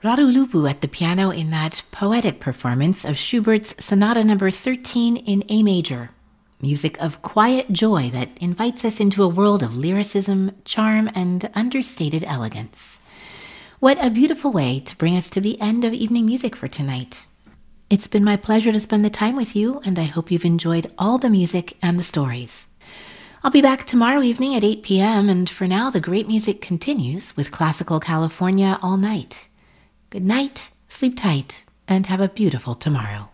Radulubu at the piano in that poetic performance of Schubert's Sonata Number 13 in A major. Music of quiet joy that invites us into a world of lyricism, charm, and understated elegance. What a beautiful way to bring us to the end of evening music for tonight. It's been my pleasure to spend the time with you, and I hope you've enjoyed all the music and the stories. I'll be back tomorrow evening at 8 p.m., and for now, the great music continues with Classical California all night. Good night, sleep tight, and have a beautiful tomorrow.